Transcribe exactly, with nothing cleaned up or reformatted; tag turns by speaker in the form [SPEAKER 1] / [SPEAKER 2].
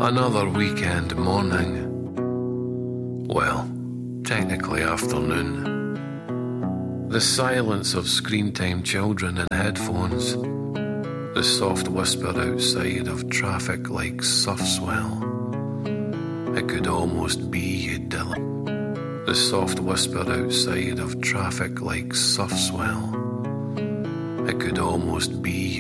[SPEAKER 1] Another weekend morning. Well, technically afternoon. The silence of screen-time children in headphones. The soft whisper outside of traffic like surf swell. It could almost be idyllic. The soft whisper outside of traffic like surf swell. It could almost be